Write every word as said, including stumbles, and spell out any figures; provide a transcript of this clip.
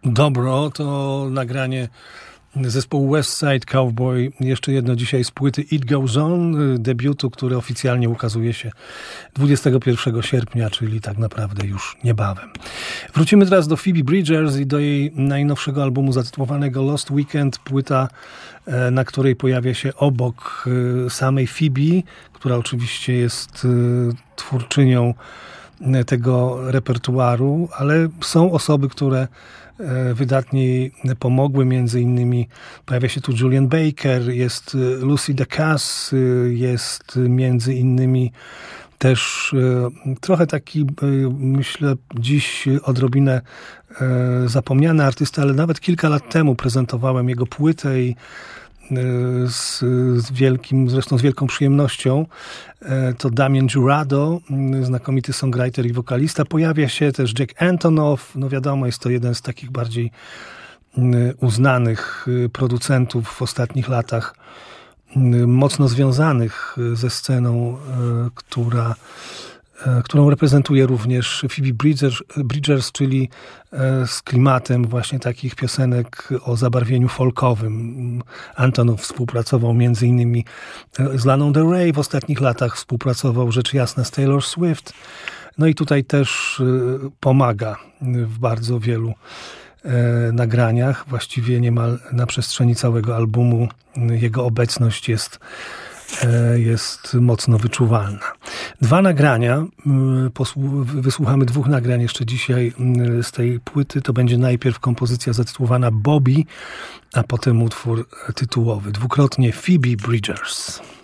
Dobro to nagranie zespołu West Side Cowboy. Jeszcze jedno dzisiaj z płyty It Goes On, debiutu, który oficjalnie ukazuje się dwudziestego pierwszego sierpnia, czyli tak naprawdę już niebawem. Wrócimy teraz do Phoebe Bridgers i do jej najnowszego albumu zatytułowanego Lost Weekend. Płyta, na której pojawia się obok samej Phoebe, która oczywiście jest twórczynią tego repertuaru, ale są osoby, które wydatnie jej pomogły, między innymi pojawia się tu Julian Baker, jest Lucy Dacus, jest między innymi też trochę taki, myślę, dziś odrobinę zapomniany artysta, ale nawet kilka lat temu prezentowałem jego płytę i Z, z wielkim, zresztą z wielką przyjemnością. To Damien Jurado, znakomity songwriter i wokalista. Pojawia się też Jack Antonoff. No wiadomo, jest to jeden z takich bardziej uznanych producentów w ostatnich latach, mocno związanych ze sceną, która którą reprezentuje również Phoebe Bridgers, Bridgers, czyli z klimatem właśnie takich piosenek o zabarwieniu folkowym. Antonoff współpracował między innymi z Laną Del Rey, w ostatnich latach współpracował rzecz jasna z Taylor Swift. No i tutaj też pomaga w bardzo wielu nagraniach, właściwie niemal na przestrzeni całego albumu jego obecność jest jest mocno wyczuwalna. Dwa nagrania, wysłuchamy dwóch nagrań jeszcze dzisiaj z tej płyty. To będzie najpierw kompozycja zatytułowana Bobby, a potem utwór tytułowy. Dwukrotnie Phoebe Bridgers.